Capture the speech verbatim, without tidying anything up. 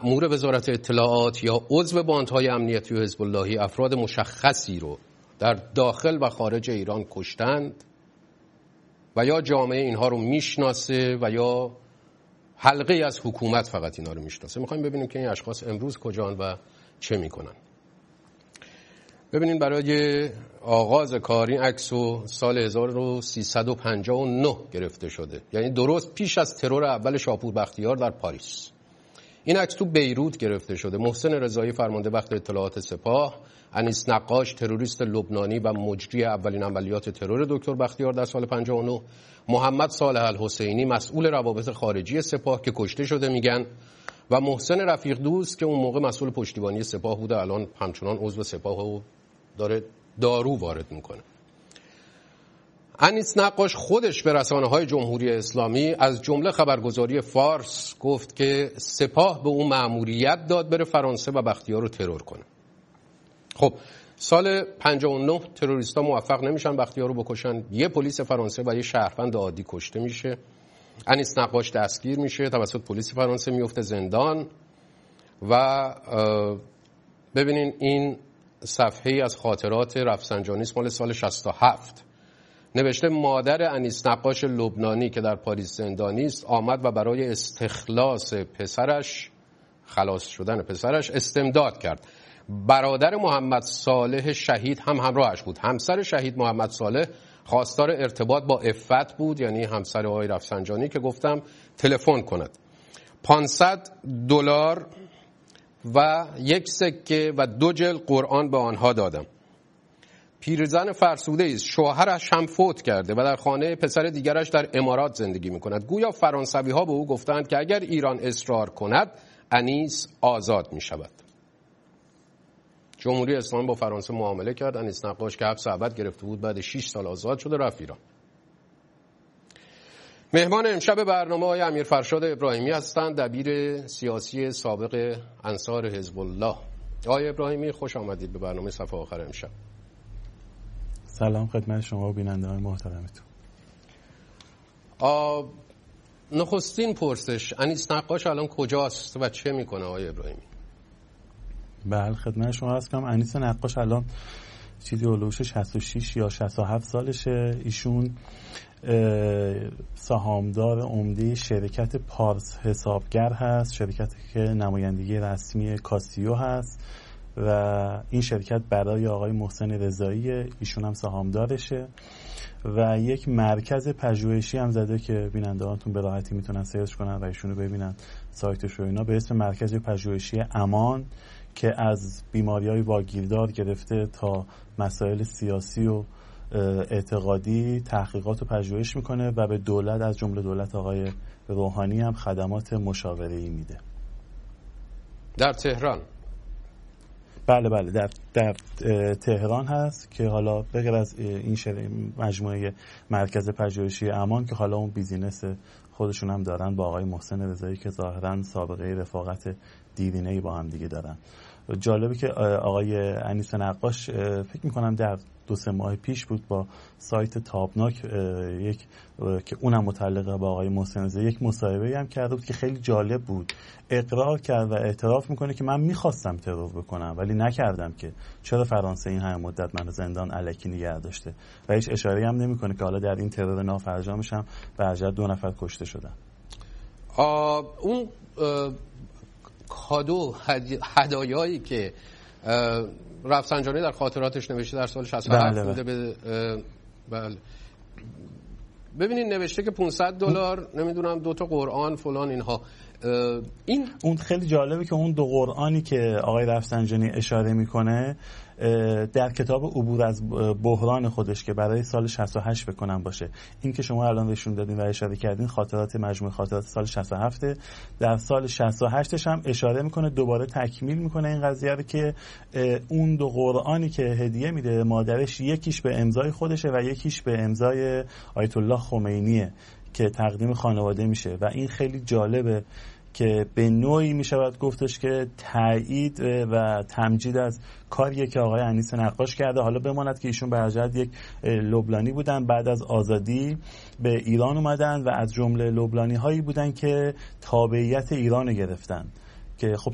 مأمور وزارت اطلاعات یا عضو باندهای امنیتی و حزب اللهی افراد مشخصی رو در داخل و خارج ایران کشتند و یا جامعه اینها رو میشناسه و یا حلقه از حکومت فقط اینا رو میشناسه. میخوایم ببینیم که این اشخاص امروز کجان و چه میکنن. ببینین برای آغاز کار این عکس رو سال هزار و سیصد و پنجاه و نه گرفته شده، یعنی درست پیش از ترور اول شاپور بختیار در پاریس. این عکس تو بیروت گرفته شده. محسن رضایی فرمانده بخش اطلاعات سپاه، انیس نقاش تروریست لبنانی و مجری اولین عملیات ترور دکتر بختیار در سال پنجاه و نه، محمد صالح الحسینی مسئول روابط خارجی سپاه که کشته شده میگن، و محسن رفیق دوست که اون موقع مسئول پشتیبانی سپاه بوده، الان همچنان عضو سپاه و داره دارو وارد میکنه. انیس نقاش خودش به رسانه‌های جمهوری اسلامی از جمله خبرگزاری فارس گفت که سپاه به اون مأموریت داد بره فرانسه و بختیار رو ترور کنه. خب سال پنجاه و نه تروریستا موفق نمیشن بختیار رو بکشن، یه پلیس فرانسه و یه شهروند عادی کشته میشه. انیس نقاش دستگیر میشه، توسط پلیس فرانسه میفته زندان. و ببینین این صفحه از خاطرات رفسنجانی مال سال شصت و هفت نوشته مادر انیس نقاش لبنانی که در پاریس زندانی است آمد و برای استخلاص پسرش، خلاص شدن پسرش استمداد کرد. برادر محمد صالح شهید هم همراهش بود. همسر شهید محمد صالح خواستار ارتباط با عفت بود، یعنی همسر آقای رفسنجانی که گفتم تلفن کند. پانصد دلار و یک سکه و دو جلد قرآن به آنها دادم. پیرزن فرسوده است، شوهرش هم فوت کرده و در خانه پسر دیگرش در امارات زندگی می‌کند. گویا فرانسوی ها به او گفتند که اگر ایران اصرار کند انیس آزاد می‌شود. جمهوری اسلامی با فرانسه معامله کرد. انیس نقاش که حبس ابد گرفته بود بعد شش سال آزاد شده، رفت ایران. مهمان امشب برنامه های امیر فرشاد ابراهیمی هستند، دبیر سیاسی سابق انصار حزب الله. آقای ابراهیمی خوش آمدید به برنامه صفحه آخر امشب. سلام خدمت شما و بیننده‌های محترمتون. نخستین پرسش، انیس نقاش الان کجاست و چه میکنه آقای ابراهیمی؟ بله خدمت شما هستم. انیس نقاش الان چیزی اولوش شصت و شش یا شصت و هفت سالشه. ایشون سهامدار عمده شرکت پارس حسابگر هست، شرکتی که نمایندگی رسمی کاسیو هست و این شرکت برای آقای محسن رضایی، ایشون هم سهامدارشه و یک مرکز پژوهشی هم زده که بیننده‌هاتون به راحتی میتونن سرچ کنن و ایشونو ببینن سایتش و اینا، به اسم مرکز پژوهشی امان که از بیماری‌های واگیردار گرفته تا مسائل سیاسی و اعتقادی تحقیقات و پژوهش میکنه و به دولت از جمله دولت آقای روحانی هم خدمات مشاوره‌ای میده. در تهران؟ بله بله در در تهران هست که حالا بغیر از این مجموعه مرکز پژوهشی امان که حالا اون بیزینس خودشون هم دارن با آقای محسن رضایی که ظاهرا سابقه رفاقت دیرینه‌ای با هم دیگه دارن. جالبه که آقای انیس نقاش فکر میکنم در دو سه ماه پیش بود با سایت تابناک یک که اونم متعلقه با آقای محسن رضایی یک مصاحبه‌ای هم کرده بود که خیلی جالب بود. اقرار کرد و اعتراف میکنه که من میخواستم ترور بکنم ولی نکردم، که چرا فرانسه این همه مدت منو زندان الکی نگه داشته و هیچ اشاره‌ای هم نمیکنه که حالا در این ترور نافرجامش هم به عجل دو نفر کشته شدن. اون کادو هدایایی که رفسنجانی در خاطراتش نوشته در سال شصت و هفت بوده به بله. ببینید نوشته که پانصد دلار نمیدونم دو تا قرآن فلان اینها. این اون خیلی جالبه که اون دو قرآنی که آقای رفسنجانی اشاره میکنه در کتاب عبور از بحران خودش که برای سال شصت و هشت بکنم باشه، این که شما الان نشون دادین و اشاره کردین خاطرات مجموعه خاطرات سال شصت و هفت، در سال شصت و هشت هم اشاره میکنه، دوباره تکمیل میکنه این قضیه رو که اون دو قرآنی که هدیه میده مادرش یکیش به امضای خودشه و یکیش به امضای آیت الله خمینیه که تقدیم خانواده میشه و این خیلی جالبه که به نوعی میشود گفتش که تایید و تمجید از کاریه که آقای انیس نقاش کرده. حالا بماند که ایشون به حجت یک لبنانی بودن، بعد از آزادی به ایران اومدن و از جمله لبنانی هایی بودن که تابعیت ایران گرفتن که خب